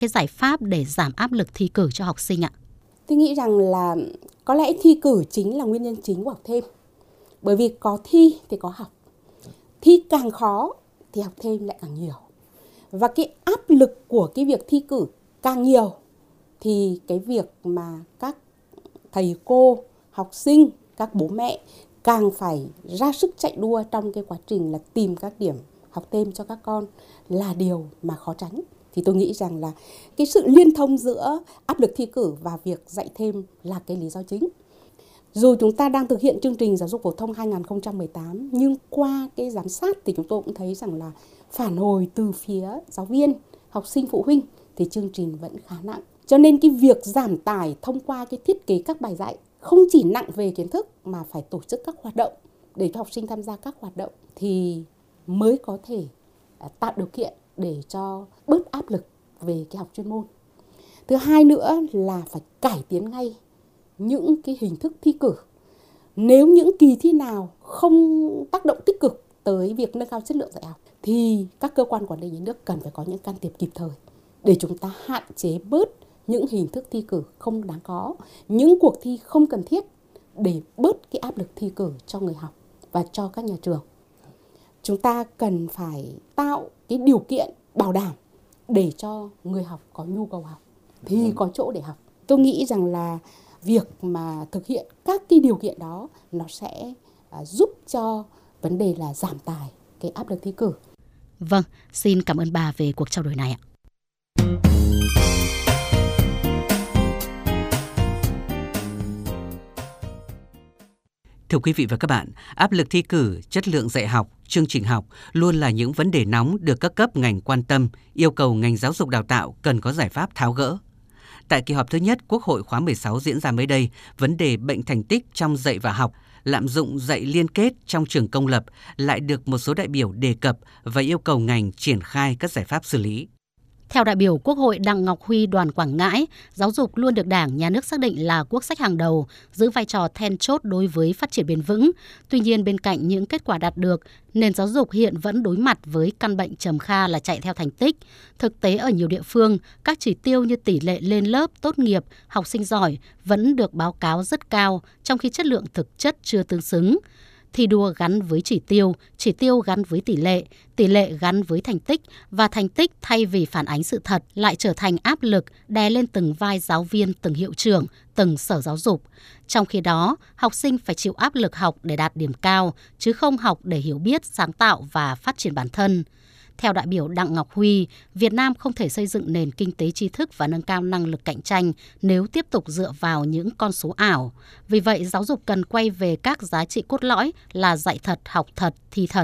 cái giải pháp để giảm áp lực thi cử cho học sinh ạ? Tôi nghĩ rằng là có lẽ thi cử chính là nguyên nhân chính của học thêm. Bởi vì có thi thì có học. Thi càng khó thì học thêm lại càng nhiều. Và cái áp lực của cái việc thi cử càng nhiều thì cái việc mà các thầy cô, học sinh, các bố mẹ càng phải ra sức chạy đua trong cái quá trình là tìm các điểm học thêm cho các con là điều mà khó tránh. Thì tôi nghĩ rằng là cái sự liên thông giữa áp lực thi cử và việc dạy thêm là cái lý do chính. Dù chúng ta đang thực hiện chương trình giáo dục phổ thông 2018, nhưng qua cái giám sát thì chúng tôi cũng thấy rằng là phản hồi từ phía giáo viên, học sinh, phụ huynh thì chương trình vẫn khá nặng. Cho nên cái việc giảm tải thông qua cái thiết kế các bài dạy không chỉ nặng về kiến thức mà phải tổ chức các hoạt động để cho học sinh tham gia các hoạt động thì mới có thể tạo điều kiện để cho bớt áp lực về cái học chuyên môn. Thứ hai nữa là phải cải tiến ngay những cái hình thức thi cử. Nếu những kỳ thi nào không tác động tích cực tới việc nâng cao chất lượng dạy học thì các cơ quan quản lý nhà nước cần phải có những can thiệp kịp thời để chúng ta hạn chế bớt những hình thức thi cử không đáng có, những cuộc thi không cần thiết để bớt cái áp lực thi cử cho người học và cho các nhà trường. Chúng ta cần phải tạo cái điều kiện bảo đảm để cho người học có nhu cầu học thì có chỗ để học. Tôi nghĩ rằng là việc mà thực hiện các cái điều kiện đó nó sẽ giúp cho vấn đề là giảm tải cái áp lực thi cử. Vâng, xin cảm ơn bà về cuộc trao đổi này ạ. Thưa quý vị và các bạn, áp lực thi cử, chất lượng dạy học, chương trình học luôn là những vấn đề nóng được các cấp ngành quan tâm, yêu cầu ngành giáo dục đào tạo cần có giải pháp tháo gỡ. Tại kỳ họp thứ nhất Quốc hội khóa 16 diễn ra mới đây, vấn đề bệnh thành tích trong dạy và học, lạm dụng dạy liên kết trong trường công lập lại được một số đại biểu đề cập và yêu cầu ngành triển khai các giải pháp xử lý. Theo đại biểu Quốc hội Đặng Ngọc Huy đoàn Quảng Ngãi, giáo dục luôn được Đảng, Nhà nước xác định là quốc sách hàng đầu, giữ vai trò then chốt đối với phát triển bền vững. Tuy nhiên, bên cạnh những kết quả đạt được, nền giáo dục hiện vẫn đối mặt với căn bệnh trầm kha là chạy theo thành tích. Thực tế ở nhiều địa phương, các chỉ tiêu như tỷ lệ lên lớp, tốt nghiệp, học sinh giỏi vẫn được báo cáo rất cao, trong khi chất lượng thực chất chưa tương xứng. Thi đua gắn với chỉ tiêu gắn với tỷ lệ gắn với thành tích và thành tích thay vì phản ánh sự thật lại trở thành áp lực đè lên từng vai giáo viên, từng hiệu trưởng, từng sở giáo dục. Trong khi đó, học sinh phải chịu áp lực học để đạt điểm cao, chứ không học để hiểu biết, sáng tạo và phát triển bản thân. Theo đại biểu Đặng Ngọc Huy, Việt Nam không thể xây dựng nền kinh tế tri thức và nâng cao năng lực cạnh tranh nếu tiếp tục dựa vào những con số ảo. Vì vậy, giáo dục cần quay về các giá trị cốt lõi là dạy thật, học thật, thi thật.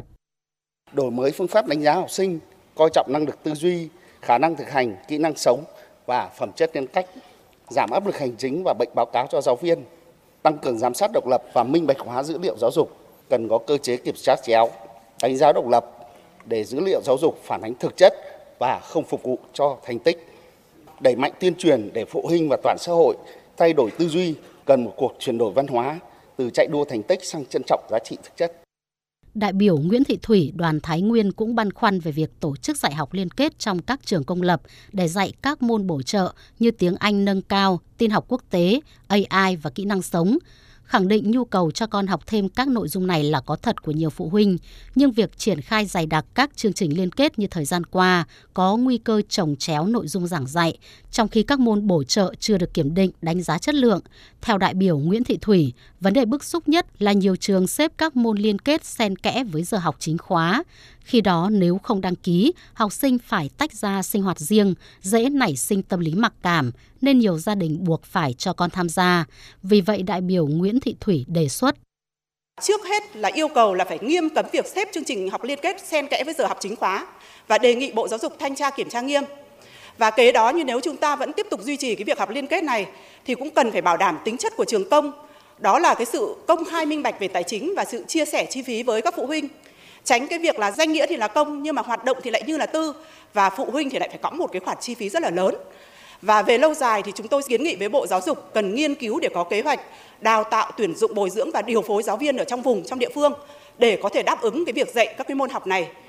Đổi mới phương pháp đánh giá học sinh, coi trọng năng lực tư duy, khả năng thực hành, kỹ năng sống và phẩm chất nhân cách, giảm áp lực hành chính và bệnh báo cáo cho giáo viên, tăng cường giám sát độc lập và minh bạch hóa dữ liệu giáo dục, cần có cơ chế kiểm soát chéo, đánh giá độc lập để dữ liệu giáo dục phản ánh thực chất và không phục vụ cho thành tích. Đẩy mạnh tuyên truyền để phụ huynh và toàn xã hội thay đổi tư duy, cần một cuộc chuyển đổi văn hóa từ chạy đua thành tích sang trân trọng giá trị thực chất. Đại biểu Nguyễn Thị Thủy, đoàn Thái Nguyên cũng băn khoăn về việc tổ chức dạy học liên kết trong các trường công lập để dạy các môn bổ trợ như tiếng Anh nâng cao, tin học quốc tế, AI và kỹ năng sống. Khẳng định nhu cầu cho con học thêm các nội dung này là có thật của nhiều phụ huynh, nhưng việc triển khai dày đặc các chương trình liên kết như thời gian qua có nguy cơ chồng chéo nội dung giảng dạy, trong khi các môn bổ trợ chưa được kiểm định, đánh giá chất lượng. Theo đại biểu Nguyễn Thị Thủy, vấn đề bức xúc nhất là nhiều trường xếp các môn liên kết xen kẽ với giờ học chính khóa. Khi đó nếu không đăng ký, học sinh phải tách ra sinh hoạt riêng, dễ nảy sinh tâm lý mặc cảm, nên nhiều gia đình buộc phải cho con tham gia. Vì vậy, đại biểu Nguyễn Thị Thủy đề xuất. Trước hết là yêu cầu là phải nghiêm cấm việc xếp chương trình học liên kết xen kẽ với giờ học chính khóa và đề nghị Bộ Giáo dục thanh tra kiểm tra nghiêm. Và kế đó, như nếu chúng ta vẫn tiếp tục duy trì cái việc học liên kết này thì cũng cần phải bảo đảm tính chất của trường công. Đó là cái sự công khai minh bạch về tài chính và sự chia sẻ chi phí với các phụ huynh. Tránh cái việc là danh nghĩa thì là công nhưng mà hoạt động thì lại như là tư, và phụ huynh thì lại phải có một cái khoản chi phí rất là lớn. Và về lâu dài thì chúng tôi kiến nghị với Bộ Giáo dục cần nghiên cứu để có kế hoạch đào tạo, tuyển dụng, bồi dưỡng và điều phối giáo viên ở trong vùng, trong địa phương để có thể đáp ứng cái việc dạy các cái môn học này.